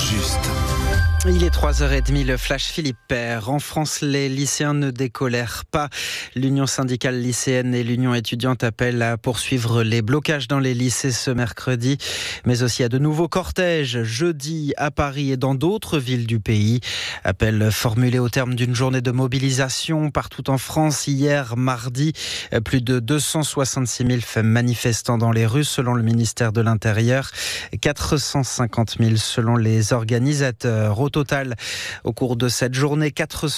juste. Il est 3h30, le flash Philippe Père. En France, les lycéens ne décolèrent pas. L'Union syndicale lycéenne et l'Union étudiante appellent à poursuivre les blocages dans les lycées ce mercredi, mais aussi à de nouveaux cortèges jeudi à Paris et dans d'autres villes du pays. Appel formulé au terme d'une journée de mobilisation partout en France hier, mardi. Plus de 266 000 manifestants dans les rues selon le ministère de l'Intérieur, 450 000 selon les organisateurs. Au total, au cours de cette journée,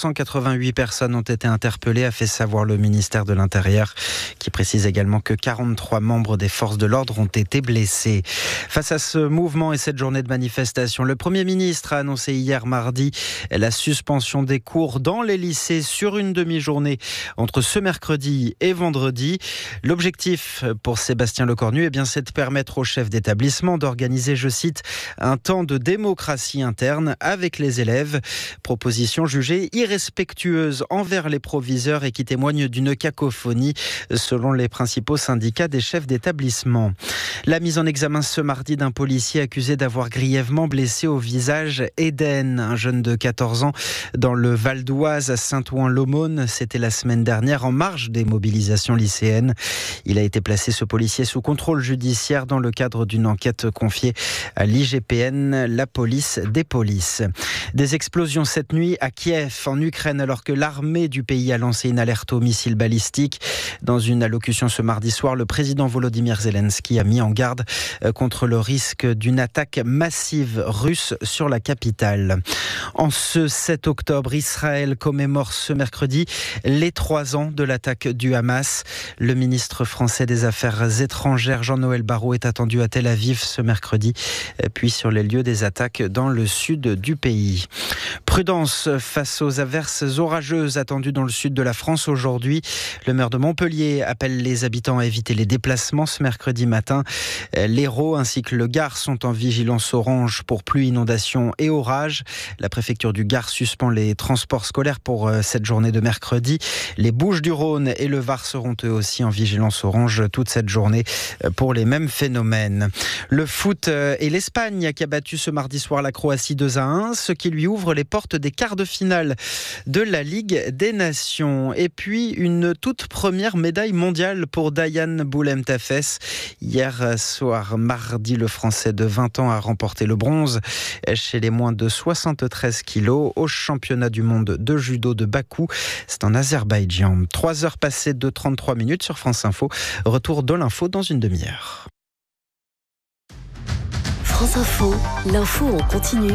488 personnes ont été interpellées, a fait savoir le ministère de l'Intérieur, qui précise également que 43 membres des forces de l'ordre ont été blessés. Face à ce mouvement et cette journée de manifestation, le Premier ministre a annoncé hier mardi la suspension des cours dans les lycées sur une demi-journée entre ce mercredi et vendredi. L'objectif pour Sébastien Lecornu, c'est de permettre aux chefs d'établissement d'organiser, je cite, un temps de démocratie interne avec les élèves. Proposition jugée irrespectueuse envers les proviseurs et qui témoigne d'une cacophonie selon les principaux syndicats des chefs d'établissement. La mise en examen ce mardi d'un policier accusé d'avoir grièvement blessé au visage Eden, un jeune de 14 ans dans le Val d'Oise à Saint-Ouen-l'Aumône. C'était la semaine dernière en marge des mobilisations lycéennes. Il a été placé, ce policier, sous contrôle judiciaire dans le cadre d'une enquête confiée à l'IGPN, la police des polices. Des explosions cette nuit à Kiev, en Ukraine, alors que l'armée du pays a lancé une alerte aux missiles balistiques. Dans une allocution ce mardi soir, le président Volodymyr Zelensky a mis en garde contre le risque d'une attaque massive russe sur la capitale. En ce 7 octobre, Israël commémore ce mercredi les 3 ans de l'attaque du Hamas. Le ministre français des Affaires étrangères, Jean-Noël Barrot, est attendu à Tel Aviv ce mercredi, puis sur les lieux des attaques dans le sud du pays. Prudence face aux averses orageuses attendues dans le sud de la France aujourd'hui. Le maire de Montpellier appelle les habitants à éviter les déplacements ce mercredi matin. L'Hérault ainsi que le Gard sont en vigilance orange pour pluie, inondations et orages. La préfecture du Gard suspend les transports scolaires pour cette journée de mercredi. Les Bouches-du-Rhône et le Var seront eux aussi en vigilance orange toute cette journée pour les mêmes phénomènes. Le foot et l'Espagne qui a battu ce mardi soir la Croatie 2-1, ce qui lui ouvre les portes des quarts de finale de la Ligue des Nations. Et puis une toute première médaille mondiale pour Dayan Boulemtafes. Hier soir, mardi, le Français de 20 ans a remporté le bronze chez les moins de 73 kilos au championnat du monde de judo de Bakou. C'est en Azerbaïdjan. 3 heures passées de 33 minutes sur France Info. Retour de l'info dans une demi-heure. France Info, l'info en continu.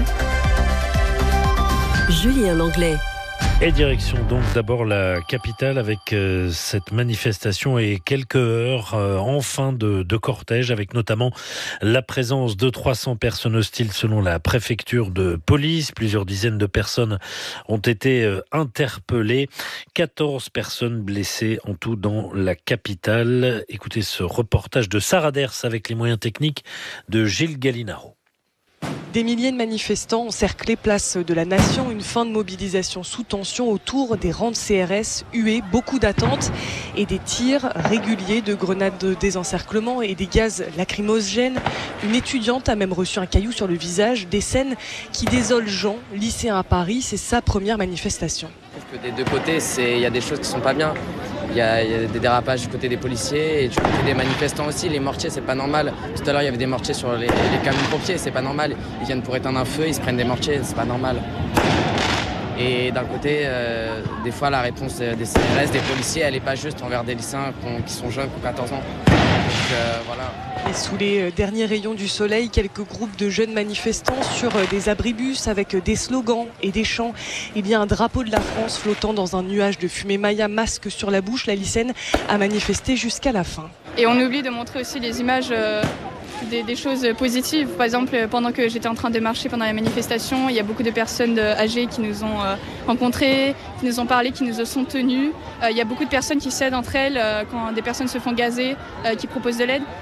Julien Langlais. Et direction donc d'abord la capitale avec cette manifestation et quelques heures en fin de cortège, avec notamment la présence de 300 personnes hostiles selon la préfecture de police. Plusieurs dizaines de personnes ont été interpellées. 14 personnes blessées en tout dans la capitale. Écoutez ce reportage de Sarah Ders avec les moyens techniques de Gilles Gallinaro. Des milliers de manifestants ont cerclé place de la Nation, une fin de mobilisation sous tension autour des rangs de CRS, huées, beaucoup d'attentes et des tirs réguliers de grenades de désencerclement et des gaz lacrymogènes. Une étudiante a même reçu un caillou sur le visage, des scènes qui désolent Jean, lycéen à Paris, c'est sa première manifestation. Je trouve que des deux côtés, il y a des choses qui ne sont pas bien. Il y a des dérapages du côté des policiers et du côté des manifestants aussi. Les mortiers, c'est pas normal. Tout à l'heure, il y avait des mortiers sur les camions pompiers, c'est pas normal. Ils viennent pour éteindre un feu, ils se prennent des mortiers, c'est pas normal. Et d'un côté, des fois, la réponse des CRS, des policiers, elle n'est pas juste envers des lycéens qui sont jeunes, qui ont 14 ans. Donc voilà. Et sous les derniers rayons du soleil, quelques groupes de jeunes manifestants sur des abribus avec des slogans et des chants. Il y a un drapeau de la France flottant dans un nuage de fumée Maya, masque sur la bouche. La lycéenne a manifesté jusqu'à la fin. Et on oublie de montrer aussi les images des choses positives. Par exemple, pendant que j'étais en train de marcher pendant la manifestation, il y a beaucoup de personnes âgées qui nous ont rencontrés, qui nous ont parlé, qui nous sont tenues. Il y a beaucoup de personnes qui s'aident entre elles quand des personnes se font gazer, qui proposent de l'aide.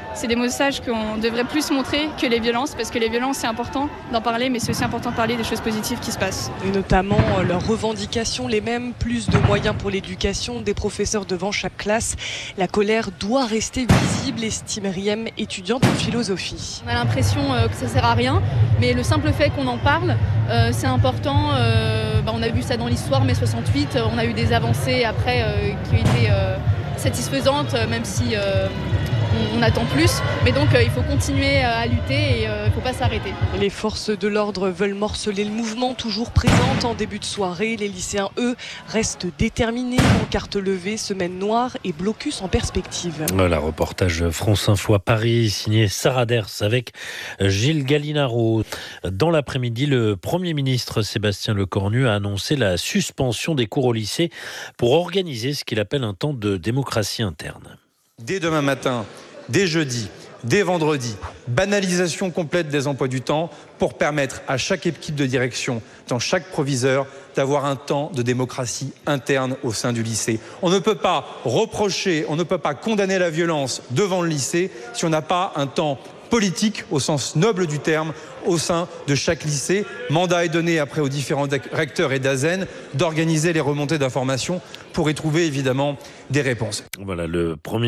c'est des messages qu'on devrait plus montrer que les violences, parce que les violences, c'est important d'en parler, mais c'est aussi important de parler des choses positives qui se passent. Et notamment leurs revendications, les mêmes, plus de moyens pour l'éducation, des professeurs devant chaque classe. La colère doit rester visible, estime Riem, étudiante en philosophie. On a l'impression que ça sert à rien, mais le simple fait qu'on en parle, c'est important. On a vu ça dans l'histoire, mai 68, on a eu des avancées après qui ont été satisfaisantes, même si on attend plus. Mais donc il faut continuer à lutter et il ne faut pas s'arrêter. Les forces de l'ordre veulent morceler le mouvement, toujours présente en début de soirée. Les lycéens, eux, restent déterminés. Pancarte levée, semaine noire et blocus en perspective. Voilà, reportage France Info à Paris, signé Sarah Ders avec Gilles Gallinaro. Dans l'après-midi, le Premier ministre Sébastien Lecornu a annoncé la suspension des cours au lycée pour organiser ce qu'il appelle un temps de démocratie interne. Dès demain matin, dès jeudi, dès vendredi, banalisation complète des emplois du temps pour permettre à chaque équipe de direction, dans chaque proviseur, d'avoir un temps de démocratie interne au sein du lycée. On ne peut pas reprocher, on ne peut pas condamner la violence devant le lycée si on n'a pas un temps politique, au sens noble du terme, au sein de chaque lycée. Mandat est donné après aux différents recteurs et d'ASEN d'organiser les remontées d'informations pour y trouver évidemment des réponses. Voilà, le premier